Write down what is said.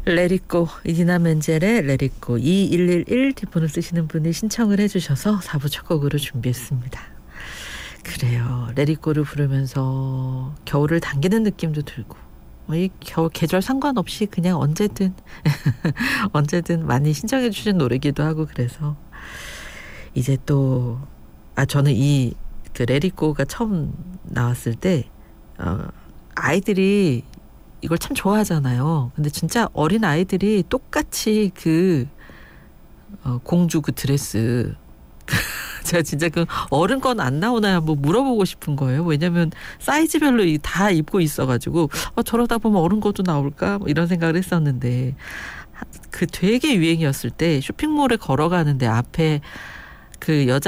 레리꼬 이디나 멘젤의 레리꼬 2111 뒷번호 쓰시는 분이 신청을 해주셔서 4부 첫 곡으로 준비했습니다. 그래요. 레리꼬를 부르면서 겨울을 당기는 느낌도 들고 이 계절 상관없이 그냥 언제든 언제든 많이 신청해 주신 노래기도 하고 그래서 이제 또 저는 그 레리꼬가 처음 나왔을 때 아이들이 이걸 참 좋아하잖아요. 근데 진짜 어린 아이들이 똑같이 공주 그 드레스 제가 진짜 그 어른 건 안 나오나 한번 물어보고 싶은 거예요. 왜냐면 사이즈별로 다 입고 있어가지고 저러다 보면 어른 것도 나올까 뭐 이런 생각을 했었는데 그 되게 유행이었을 때 쇼핑몰에 걸어가는데 앞에 그 여자